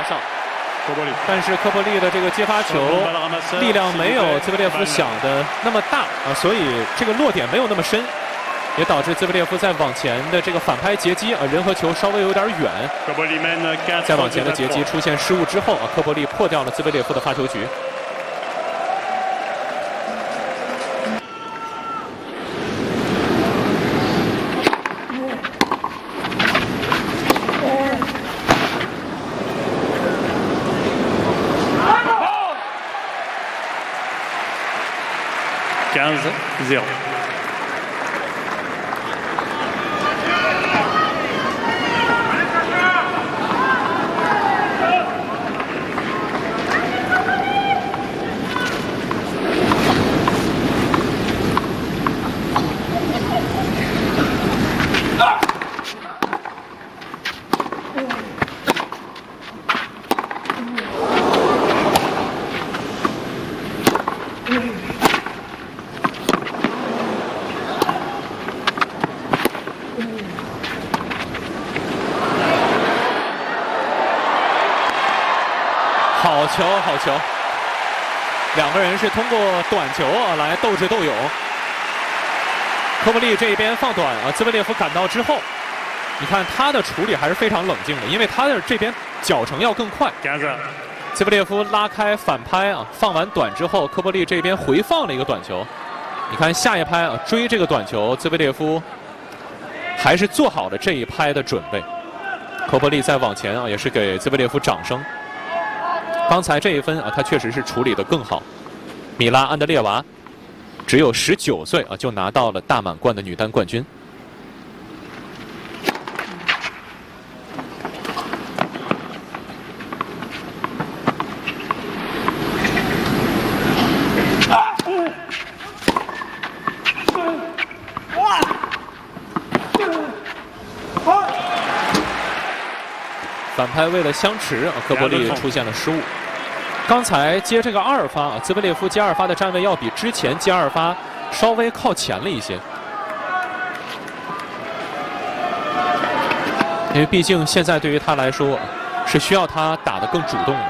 上。 但是科波利的这个接发球力量没有兹维列夫想的那么大啊，所以这个落点没有那么深，也导致兹维列夫在往前的这个反拍截击啊，人和球稍微有点远。在往前的截击出现失误之后啊，科波利破掉了兹维列夫的发球局。 15-0. 好球，好球！两个人是通过短球啊来斗智斗勇。科波利这边放短啊，兹维列夫赶到之后，你看他的处理还是非常冷静的，因为他的这边脚程要更快。兹维列夫拉开反拍啊，放完短之后，科波利这边回放了一个短球。你看下一拍啊，追这个短球，兹维列夫还是做好了这一拍的准备。科波利再往前啊，也是给兹维列夫掌声。 刚才这一分啊，他确实是处理得更好。米拉安德烈娃只有19岁啊，就拿到了大满贯的女单冠军。反拍为了相持啊，科波利出现了失误。刚才接这个2发啊，兹维列夫接2发的站位要比之前接2发稍微靠前了一些，因为毕竟现在对于他来说是需要他打得更主动的。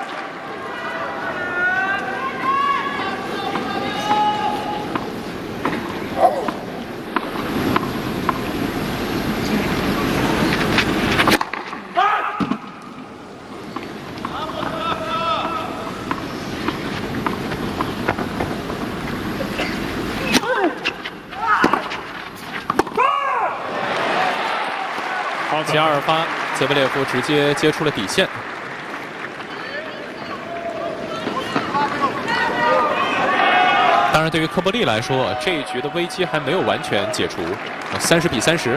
接2发，兹维列夫直接接触了底线。当然，对于科波利来说，这一局的危机还没有完全解除，30比30。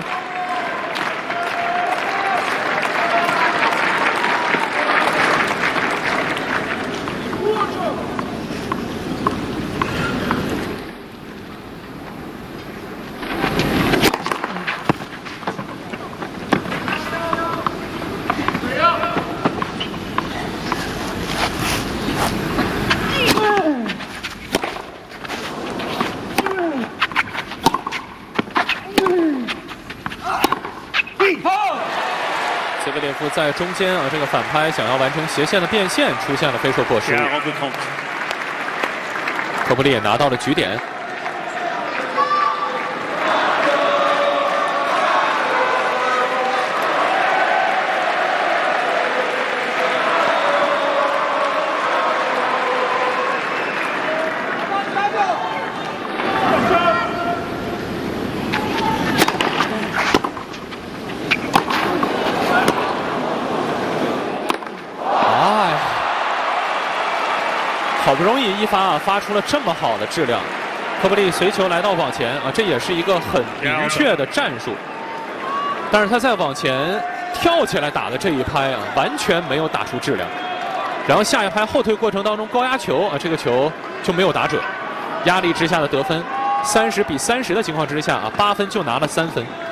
兹维列夫在中间啊，这个反拍想要完成斜线的变线，出现了飞兽过失误。科波利也拿到了局点。好不容易一发啊，发出了这么好的质量。科波利随球来到网前啊，这也是一个很明确的战术。但是他在往前跳起来打的这一拍啊，完全没有打出质量。然后下一拍后退过程当中高压球啊，这个球就没有打准。压力之下的得分，30比30的情况之下啊，8分就拿了3分。